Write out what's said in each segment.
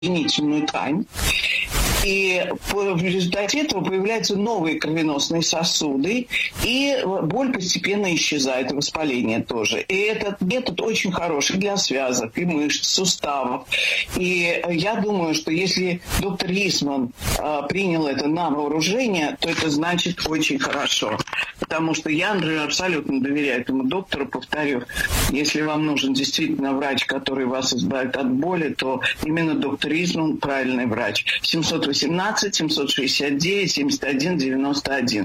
соединительную ткань. И в результате этого появляются новые кровеносные сосуды, и боль постепенно исчезает, и воспаление тоже. И этот метод очень хороший для связок и мышц, суставов. И я думаю, что если доктор Лисман принял это на вооружение, то это значит очень хорошо. Потому что я, например, абсолютно доверяю этому доктору, повторю, если вам нужен действительно врач, который вас избавит от боли, то именно доктор Лисман правильный врач. 718-769-71-91.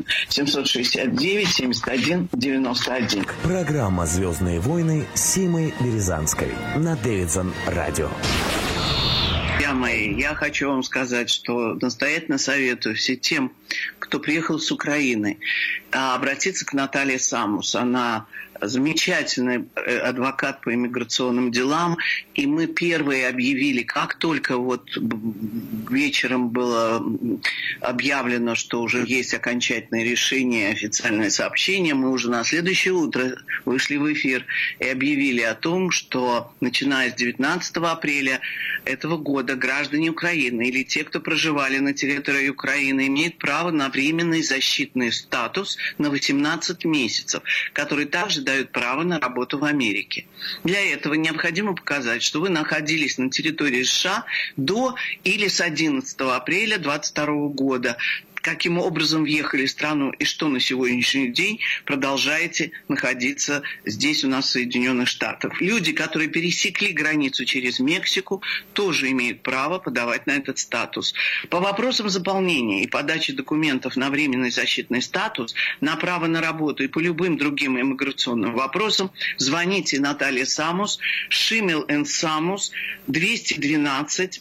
769-71-91. Программа «Звездные войны» Симы Березанской на Дэвидсон Радио. Друзья мои, я хочу вам сказать, что настоятельно советую всем тем, кто приехал с Украины, обратиться к Наталье Самус. Она замечательный адвокат по иммиграционным делам, и мы первые объявили, как только вот вечером было объявлено, что уже есть окончательное решение, официальное сообщение, мы уже на следующее утро вышли в эфир и объявили о том, что начиная с 19 апреля этого года граждане Украины или те, кто проживали на территории Украины, имеют право на временный защитный статус на 18 месяцев, который также дают право на работу в Америке. Для этого необходимо показать, что вы находились на территории США до или с 11 апреля 2022 года, каким образом въехали в страну и что на сегодняшний день продолжаете находиться здесь у нас в Соединенных Штатах. Люди, которые пересекли границу через Мексику, тоже имеют право подавать на этот статус. По вопросам заполнения и подачи документов на временный защитный статус, на право на работу и по любым другим иммиграционным вопросам звоните Наталье Самус, Шимел энд Самус, 212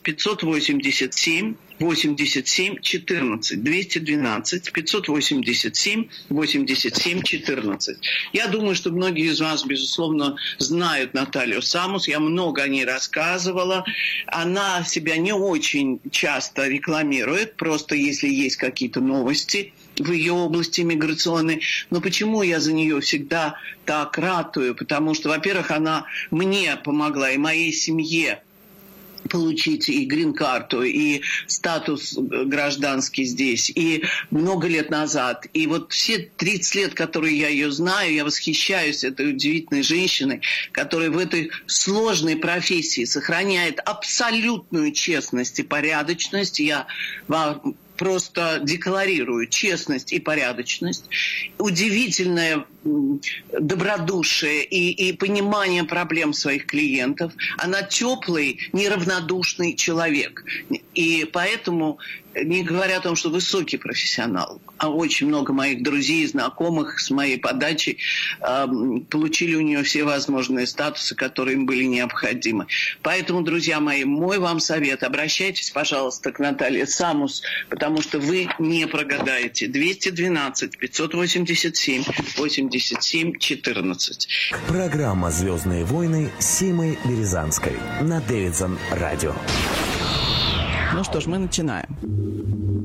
587 87 14, 212 587 87 14. Я думаю, что многие из вас, безусловно, знают Наталью Самус. Я много о ней рассказывала. Она себя не очень часто рекламирует, просто если есть какие-то новости в ее области миграционной. Но почему я за нее всегда так ратую? Потому что, во-первых, она мне помогла и моей семье получить и грин-карту, и статус гражданский здесь, и много лет назад. И вот все 30 лет, которые я ее знаю, я восхищаюсь этой удивительной женщиной, которая в этой сложной профессии сохраняет абсолютную честность и порядочность. Я вам просто декларирую честность и порядочность, удивительное добродушие и понимание проблем своих клиентов. Она теплый, неравнодушный человек. И поэтому, не говоря о том, что высокий профессионал, а очень много моих друзей и знакомых с моей подачей получили у нее все возможные статусы, которые им были необходимы. Поэтому, друзья мои, мой вам совет: обращайтесь, пожалуйста, к Наталье Самус, потому что вы не прогадаете. 212 587 87 14. Программа «Звездные войны» Симы Березанской на Дэвидсон Радио. Ну что ж, мы начинаем.